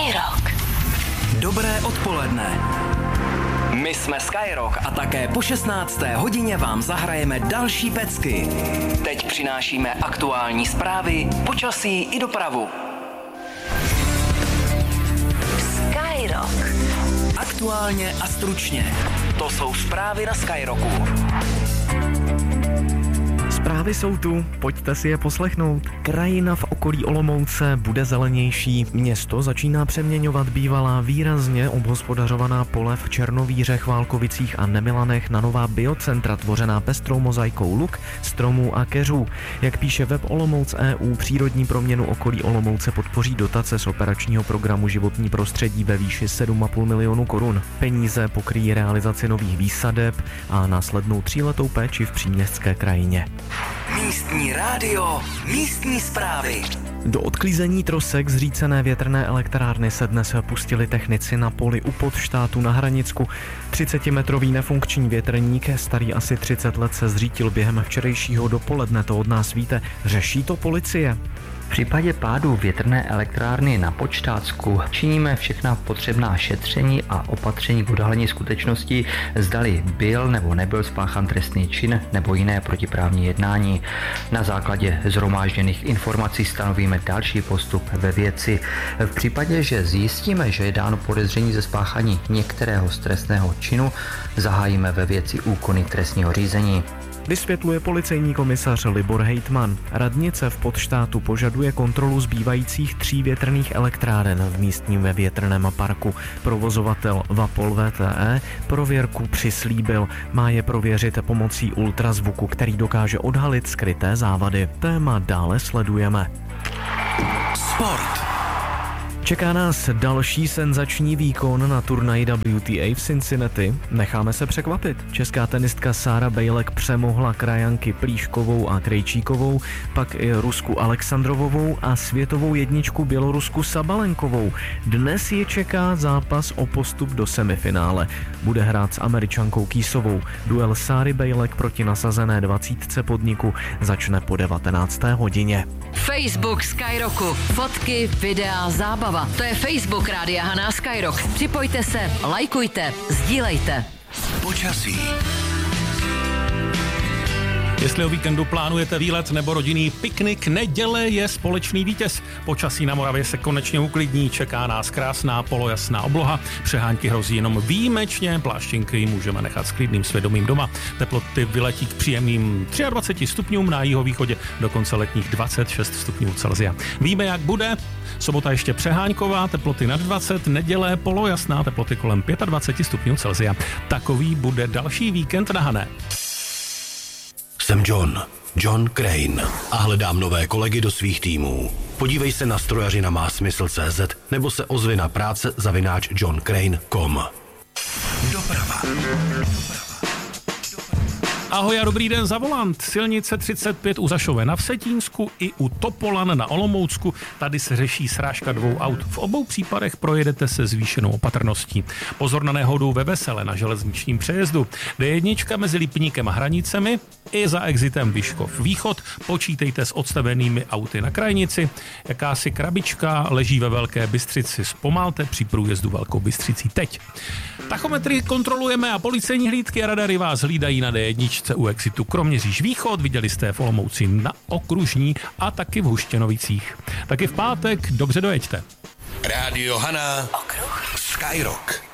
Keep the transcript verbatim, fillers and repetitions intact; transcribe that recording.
Skyrock. Dobré odpoledne. My jsme Skyrock a také po šestnácté hodině vám zahrajeme další pecky. Teď přinášíme aktuální zprávy, počasí i dopravu. Skyrock. Aktuálně a stručně. To jsou zprávy na Skyrocku. Zprávy jsou tu, pojďte si je poslechnout. Krajina v okolí Olomouce bude zelenější. Město začíná přeměňovat bývalá výrazně obhospodařovaná pole v Černovíře, Chválkovicích a Nemilanech na nová biocentra tvořená pestrou mozaikou luk, stromů a keřů. Jak píše web Olomouc E U, přírodní proměnu okolí Olomouce podpoří dotace z operačního programu Životní prostředí ve výši sedm a půl milionu korun. Peníze pokryjí realizaci nových výsadeb a následnou tříletou péči v příměstské krajině. Místní rádio, místní zprávy. Do odklízení trosek zřícené větrné elektrárny se dnes pustili technici na poli u Podštátu na Hranicku. třicetimetrový nefunkční větrník, starý asi třicet let, se zřítil během včerejšího dopoledne, to od nás víte. Řeší to policie. V případě pádu větrné elektrárny na Podštátsku činíme všechna potřebná šetření a opatření k odhalení skutečnosti, zdali byl nebo nebyl spáchán trestný čin nebo jiné protiprávní jednání. Na základě shromážděných informací stanovíme další postup ve věci. V případě, že zjistíme, že je dáno podezření ze spáchání některého z trestného činu, zahájíme ve věci úkony trestního řízení. Vysvětluje policejní komisař Libor Hejtman. Radnice v Podštátu požaduje kontrolu zbývajících tří větrných elektráren v místním ve větrném parku. Provozovatel Vapol V T E prověrku přislíbil. Má je prověřit pomocí ultrazvuku, který dokáže odhalit skryté závady. Téma dále sledujeme. Sport. Čeká nás další senzační výkon na turnaji W T A v Cincinnati. Necháme se překvapit. Česká tenistka Sára Bejlek přemohla krajanky Plíškovou a Krejčíkovou, pak i Rusku Alexandrovovou a světovou jedničku Bělorusku Sabalenkovou. Dnes je čeká zápas o postup do semifinále. Bude hrát s Američankou Kýsovou. Duel Sáry Bejlek proti nasazené dvacítce podniku začne po devatenácté hodině. Facebook Skyrocku. Fotky, videa, zábava. To je Facebook Rádia Hana Skyrock. Připojte se, lajkujte, sdílejte. Počasí. Jestli o víkendu plánujete výlet nebo rodinný piknik, neděle je společný vítěz. Počasí na Moravě se konečně uklidní, čeká nás krásná polojasná obloha, přehánky hrozí jenom výjimečně, pláštěnky můžeme nechat s klidným svědomím doma. Teploty vyletí k příjemným dvaceti třem stupňům, na jihovýchodě dokonce letních dvacet šest stupňů Celsia. Víme, jak bude. Sobota ještě přehánková, teploty nad dvacet, neděle polojasná, teploty kolem dvacet pět stupňů Celsia. Takový bude další víkend na Hané. Jsem John, John Crane a hledám nové kolegy do svých týmů. Podívej se na strojařina má smysl tečka cé zet nebo se ozvi na práce zavináč john crane tečka com. Doprava. Ahoj a dobrý den za volant. Silnice třicet pět u Zašové na Vsetínsku i u Topolan na Olomoucku. Tady se řeší srážka dvou aut. V obou případech projedete se zvýšenou opatrností. Pozor na nehodu ve Vesele na železničním přejezdu. D jedna mezi Lipníkem a Hranicemi i za exitem Vyškov Východ. Počítejte s odstavenými auty na krajnici. Jakási krabička leží ve Velké Bystřici. Zpomalte při průjezdu Velkou Bystřicí teď. Tachometry kontrolujeme a policejní hlídky a radary vás hlídají na D jedna u exitu Kroměříž Východ, viděli jste v Olomouci na Okružní a taky v Huštěnovicích. Taky v pátek dobře dojeďte. Rádio Hana. Okruh. Skyrock.